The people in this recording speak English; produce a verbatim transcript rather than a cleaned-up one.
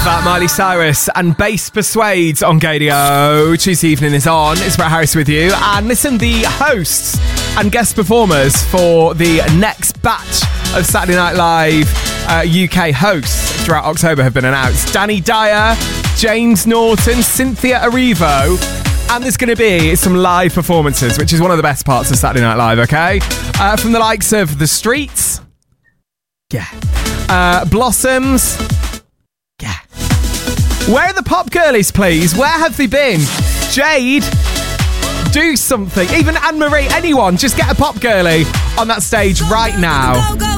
that, Miley Cyrus and Bass Persuades on Gadio. Tuesday evening is on. It's Brett Harris with you. And listen, the hosts and guest performers for the next batch of Saturday Night Live uh, U K hosts throughout October have been announced. Danny Dyer, James Norton, Cynthia Erivo. And there's going to be some live performances, which is one of the best parts of Saturday Night Live, okay? Uh, from the likes of The Streets. Yeah. Uh, Blossoms. Yeah. Where are the pop girlies, please? Where have they been? Jade, do something. Even Anne-Marie, anyone, just get a pop girlie on that stage right now.